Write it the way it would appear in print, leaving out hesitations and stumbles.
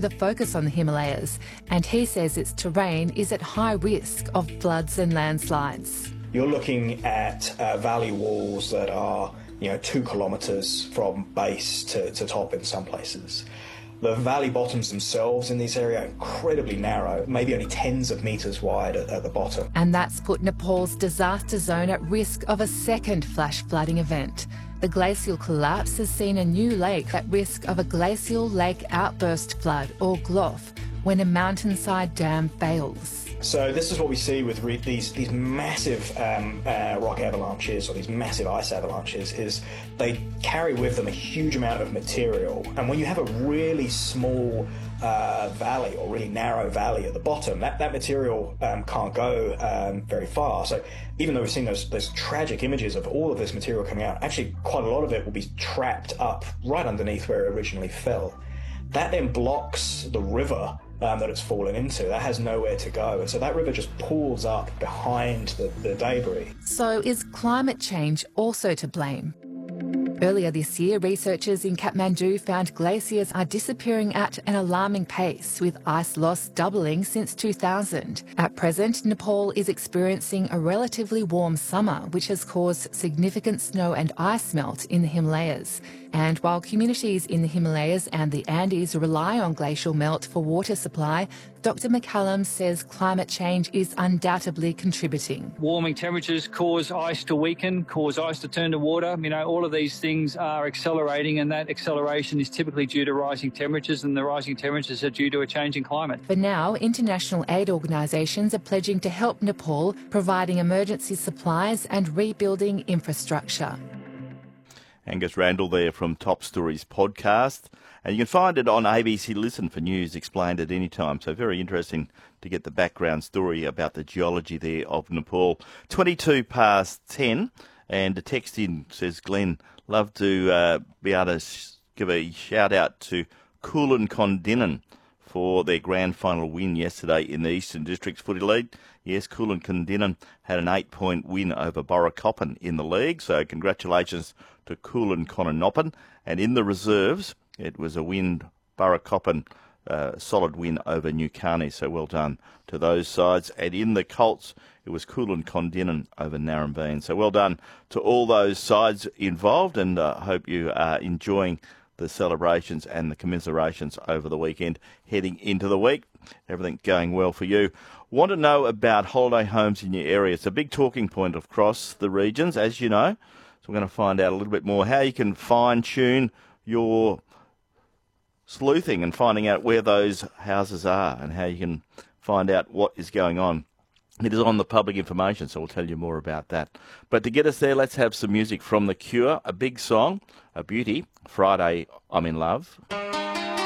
with a focus on the Himalayas, and he says its terrain is at high risk of floods and landslides. You're looking at valley walls that are 2 kilometres from base to top in some places. The valley bottoms themselves in this area are incredibly narrow, maybe only tens of metres wide at the bottom. And that's put Nepal's disaster zone at risk of a second flash flooding event. The glacial collapse has seen a new lake at risk of a glacial lake outburst flood, or GLOF, when a mountainside dam fails. So this is what we see with these massive rock avalanches, or these massive ice avalanches, is they carry with them a huge amount of material. And when you have a really small valley, or really narrow valley at the bottom, that material can't go very far. So even though we've seen those tragic images of all of this material coming out, actually quite a lot of it will be trapped up right underneath where it originally fell. That then blocks the river that it's fallen into. That has nowhere to go. And so that river just pools up behind the debris. So is climate change also to blame? Earlier this year, researchers in Kathmandu found glaciers are disappearing at an alarming pace, with ice loss doubling since 2000. At present, Nepal is experiencing a relatively warm summer, which has caused significant snow and ice melt in the Himalayas. And while communities in the Himalayas and the Andes rely on glacial melt for water supply, Dr McCallum says climate change is undoubtedly contributing. Warming temperatures cause ice to weaken, cause ice to turn to water. All of these things are accelerating, and that acceleration is typically due to rising temperatures, and the rising temperatures are due to a changing climate. For now, international aid organisations are pledging to help Nepal, providing emergency supplies and rebuilding infrastructure. Angus Randall there from Top Stories podcast. And you can find it on ABC Listen for news explained at any time. So very interesting to get the background story about the geology there of Nepal. 22 past 10, and a text in says, Glenn, love to be able to give a shout out to Kulin Kondinan for their grand final win yesterday in the Eastern Districts Footy League. Yes, Kulin Kondinan had an 8-point win over Borrakoppen in the league, so congratulations to Kulin Konanoppen. And in the reserves, it was a win, Borrakoppen, solid win over Newcarney, so well done to those sides. And in the Colts, it was Kulin Kondinan over Narrabeen. So well done to all those sides involved, and I hope you are enjoying the celebrations and the commiserations over the weekend heading into the week. Everything going well for you. Want to know about holiday homes in your area? It's a big talking point across the regions, as you know. So we're going to find out a little bit more how you can fine-tune your sleuthing and finding out where those houses are and how you can find out what is going on. It is on the public information, so we'll tell you more about that. But to get us there, let's have some music from The Cure, a big song, a beauty, Friday, I'm in Love.